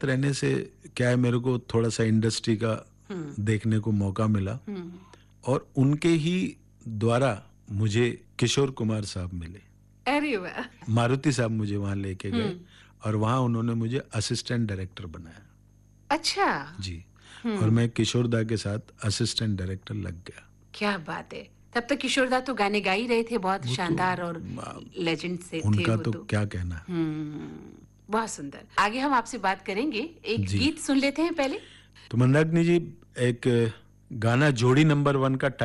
साथ रहने से क्या है, मेरे को थोड़ा सा इंडस्ट्री का देखने को मौका मिला और उनके ही द्वारा मुझे किशोर कुमार साहब मिले। अरे वाह! मारुति साहब मुझे वहां लेके गए और वहां उन्होंने मुझे असिस्टेंट डायरेक्टर बनाया। अच्छा, जी। और मैं किशोर दा के साथ असिस्टेंट डायरेक्टर लग गया। क्या बात है। तब तक किशोर दा तो गाने गा ही रहे थे, बहुत वो तो शानदार और लेजेंड से थे उनका वो तो तो। क्या कहना। बहुत सुंदर। आगे हम आपसे बात करेंगे, एक जी। गीत सुन लेते हैं पहले। तो मंदाकिनी जी, एक गाना जोड़ी नंबर 1 का